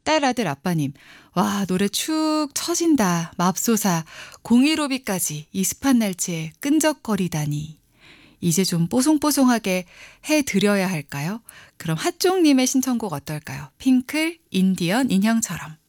딸, 아들, 아빠님. 와, 노래 축 처진다. 맙소사. 015B까지 이 습한 날씨에 끈적거리다니. 이제 좀 뽀송뽀송하게 해드려야 할까요? 그럼 핫종님의 신청곡 어떨까요? 핑클, 인디언 인형처럼.